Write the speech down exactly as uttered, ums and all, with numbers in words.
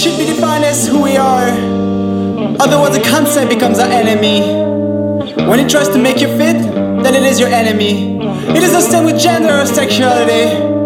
should be defined as who we are. Otherwise, the concept becomes our enemy. When it tries to make you fit, then it is your enemy. It is the same with gender or sexuality.